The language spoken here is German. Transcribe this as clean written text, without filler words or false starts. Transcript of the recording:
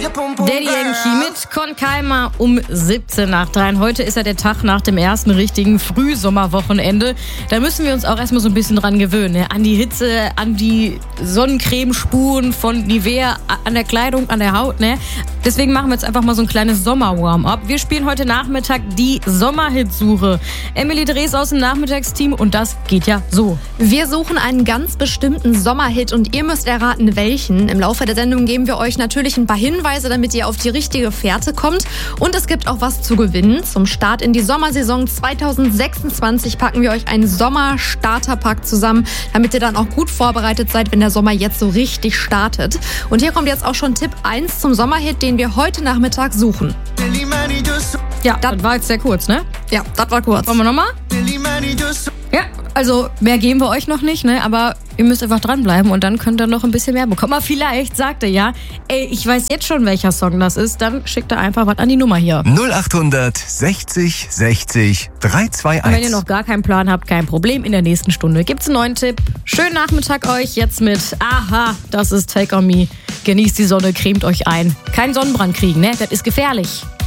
Daddy Yankee mit Con Calma um 17 nach 3. Heute ist ja der Tag nach dem ersten richtigen Frühsommerwochenende. Da müssen wir uns auch erstmal so ein bisschen dran gewöhnen. Ne? An die Hitze, an die Sonnencremespuren von Nivea, an der Kleidung, an der Haut. Ne? Deswegen machen wir jetzt einfach mal so ein kleines Sommer-Warm-up. Wir spielen heute Nachmittag die Sommerhitsuche. Emily Drees aus dem Nachmittagsteam und das geht ja so. Wir suchen einen ganz bestimmten Sommerhit und ihr müsst erraten, welchen. Im Laufe der Sendung geben wir euch natürlich ein paar Hinweise, damit ihr auf die richtige Fährte kommt. Und es gibt auch was zu gewinnen. Zum Start in die Sommersaison 2026 packen wir euch einen Sommer-Starterpack zusammen, damit ihr dann auch gut vorbereitet seid, wenn der Sommer jetzt so richtig startet. Und hier kommt jetzt auch schon Tipp 1 zum Sommerhit, den wir heute Nachmittag suchen. Ja, das war jetzt sehr kurz, ne? Ja, das war kurz. Wollen wir nochmal? Ja, also mehr geben wir euch noch nicht, ne? Aber ihr müsst einfach dranbleiben und dann könnt ihr noch ein bisschen mehr bekommen. Aber vielleicht sagt ihr ja, ey, ich weiß jetzt schon, welcher Song das ist. Dann schickt ihr einfach was an die Nummer hier. 0800 60 60 321. Und wenn ihr noch gar keinen Plan habt, kein Problem. In der nächsten Stunde gibt's einen neuen Tipp. Schönen Nachmittag euch jetzt mit Aha, das ist Take On Me. Genießt die Sonne, cremt euch ein. Keinen Sonnenbrand kriegen, ne? Das ist gefährlich.